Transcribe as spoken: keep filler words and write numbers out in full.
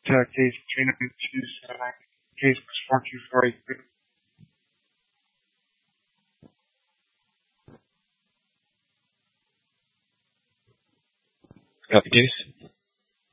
uh, case between them, which is uh, case one two four eight two. Copy, case.